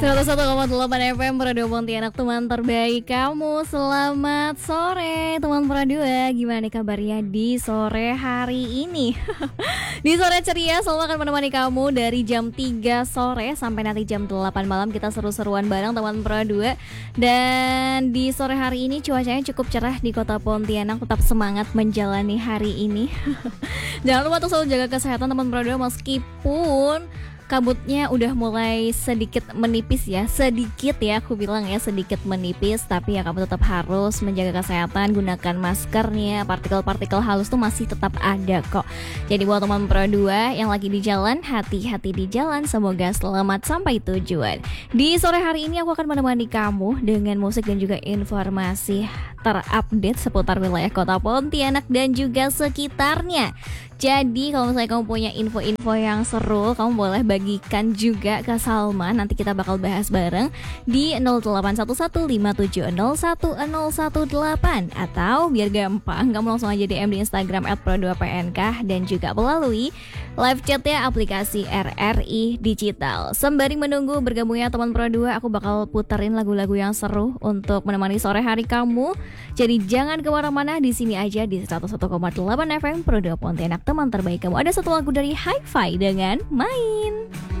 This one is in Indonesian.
101,8 FM Radio Pontianak, teman terbaik kamu. Selamat sore teman Pro 2. Gimana nih kabarnya di sore hari ini? Di sore ceria selalu akan menemani kamu dari jam 3 sore sampai nanti jam 8 malam. Kita seru-seruan bareng teman Pro 2. Dan di sore hari ini cuacanya cukup cerah di kota Pontianak. Tetap semangat menjalani hari ini. Jangan lupa untuk selalu jaga kesehatan teman Pro 2, meskipun kabutnya udah mulai sedikit menipis ya. Sedikit ya, aku bilang ya, sedikit menipis. Tapi ya kamu tetap harus menjaga kesehatan. Gunakan masker nih ya. Partikel-partikel halus tuh masih tetap ada kok. Jadi buat teman Pro 2 yang lagi di jalan, hati-hati di jalan. Semoga selamat sampai tujuan. Di sore hari ini aku akan menemani kamu dengan musik dan juga informasi terupdate seputar wilayah kota Pontianak dan juga sekitarnya. Jadi kalau misalnya kamu punya info-info yang seru, kamu boleh bagikan juga ke Salma. Nanti kita bakal bahas bareng di 081157011018. Atau biar gampang, kamu langsung aja DM di Instagram @pro2pnk dan juga melalui live chatnya aplikasi RRI Digital. Sembari menunggu bergabungnya teman Pro 2, aku bakal puterin lagu-lagu yang seru untuk menemani sore hari kamu. Jadi jangan kemana-mana, di sini aja di 101,8 FM Pro 2 Pontianak, teman terbaik kamu. Ada satu lagu dari Hi-Fi dengan Main.